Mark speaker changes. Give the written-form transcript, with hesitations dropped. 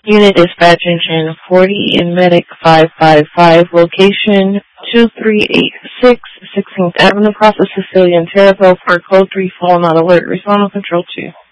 Speaker 1: Unit Dispatch Engine 40 in Medic 555, location 2386 16th Avenue, Process Cecilia and Terraville, for Code 3 Fall Not Alert. Respond on Control 2.